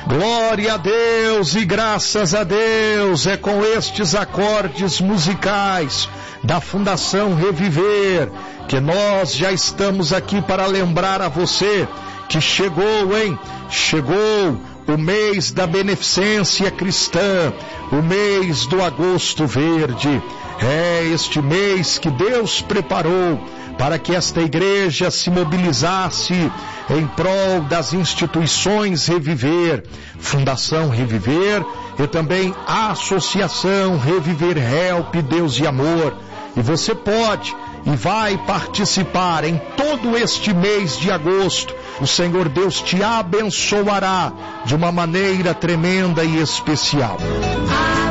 Glória a Deus e graças a Deus. É com estes acordes musicais da Fundação Reviver que nós já estamos aqui para lembrar a você que chegou o mês da beneficência cristã, o mês do agosto verde. É este mês que Deus preparou para que esta igreja se mobilizasse em prol das instituições Reviver, Fundação Reviver e também a Associação Reviver Help Deus e Amor. E você pode e vai participar em todo este mês de agosto. O Senhor Deus te abençoará de uma maneira tremenda e especial.